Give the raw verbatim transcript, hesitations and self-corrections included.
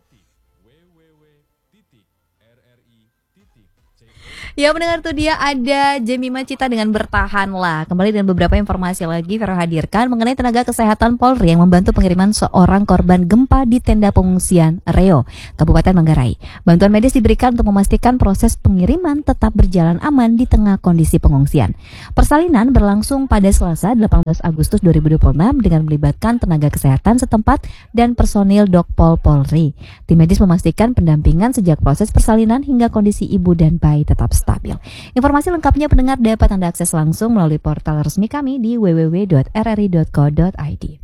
Ya mendengar tuh dia ada Jemima Cita dengan Bertahanlah. Kembali dengan beberapa informasi lagi Vero hadirkan mengenai tenaga kesehatan Polri yang membantu pengiriman seorang korban gempa di tenda pengungsian Reo, Kabupaten Manggarai. Bantuan medis diberikan untuk memastikan proses pengiriman tetap berjalan aman di tengah kondisi pengungsian. Persalinan berlangsung pada Selasa delapan belas Agustus dua ribu dua puluh enam dengan melibatkan tenaga kesehatan setempat dan personil Dokpol Polri. Tim medis memastikan pendampingan sejak proses persalinan hingga kondisi ibu dan bayi tetap stabil. Informasi lengkapnya pendengar dapat Anda akses langsung melalui portal resmi kami di w w w titik r r i titik co titik i d.